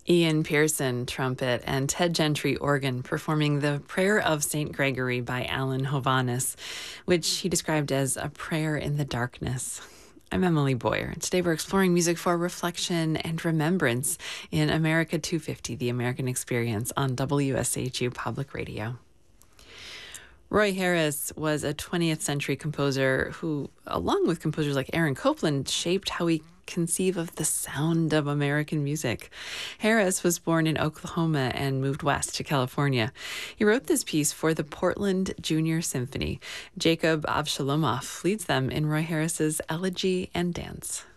Ian Pearson, trumpet, and Ted Gentry, organ, performing the Prayer of St. Gregory by Alan Hovhaness, which he described as a prayer in the darkness. I'm Emily Boyer, and today we're exploring music for reflection and remembrance in America 250, the American Experience, on WSHU Public Radio. Roy Harris was a 20th century composer who, along with composers like Aaron Copland, shaped how we conceive of the sound of American music. Harris was born in Oklahoma and moved west to California. He wrote this piece for the Portland Junior Symphony. Jacob Avshalomoff leads them in Roy Harris's Elegy and Dance.